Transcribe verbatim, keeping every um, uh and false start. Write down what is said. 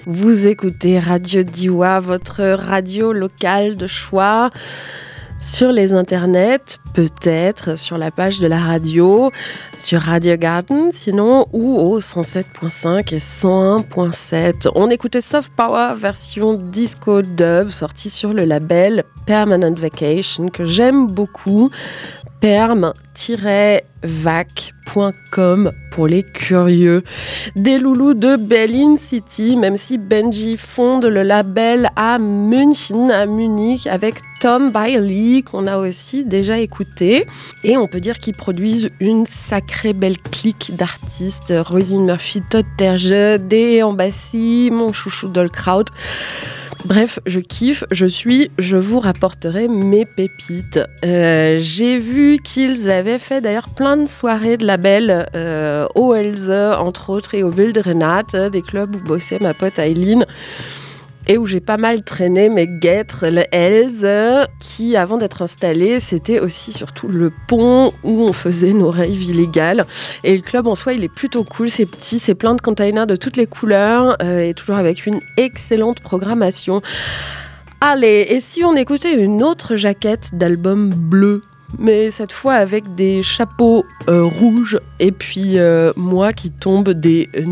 Vous écoutez Radio Dioua, votre radio locale de choix. Sur les internets, peut-être sur la page de la radio, sur Radio Garden, sinon, ou au cent sept virgule cinq et cent un virgule sept. On écoutait Soft Power version disco dub, sortie sur le label Permanent Vacation, que j'aime beaucoup. perm tiret vac point com pour les curieux. Des loulous de Berlin City, même si Benji fonde le label à München, à Munich, avec Tom Bailey, qu'on a aussi déjà écouté. Et on peut dire qu'ils produisent une sacrée belle clique d'artistes. Rosine Murphy, Todd Terje, Dee Ambassi, mon chouchou Dolkraut. Bref, je kiffe, je suis, je vous rapporterai mes pépites. Euh, j'ai vu qu'ils avaient fait d'ailleurs plein de soirées de label euh, au Else, entre autres, et au Wilde Renate, des clubs où bossait ma pote Aileen. Et où j'ai pas mal traîné mes guêtres, le Else, qui, avant d'être installé, c'était aussi surtout le pont où on faisait nos raves illégales. Et le club, en soi, il est plutôt cool, c'est petit, c'est plein de containers de toutes les couleurs, euh, et toujours avec une excellente programmation. Allez, et si on écoutait une autre jaquette d'album bleu, mais cette fois avec des chapeaux euh, rouges, et puis euh, moi qui tombe des